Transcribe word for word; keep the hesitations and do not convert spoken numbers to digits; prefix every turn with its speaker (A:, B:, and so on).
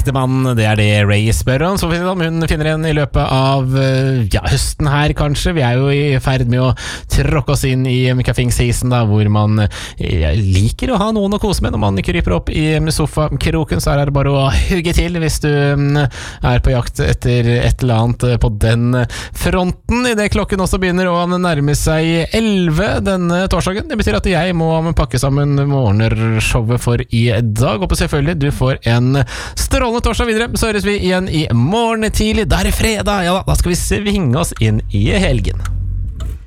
A: ektemann, det er det Ray spør om. Så får vi se om hun finner en i løpet av ja, høsten her kanskje. Vi er jo i ferd med å tråkke oss inn i cuffing season da, hvor man ja, liker å ha noen å kose med når man kryper opp i sofakroken, så er det bare å hugge til hvis du er på jakt etter et eller annet på den fronten. I det klokken også begynner å nærme seg elleve denne torsdagen. Det betyr at jeg må pakke sammen morgenshowet for i dag. Håper selvfølgelig du får en strålende torsdag videre. Så høres vi igjen i morgen tidlig. Da er det fredag. Ja da, da skal vi svinge oss inn i helgen.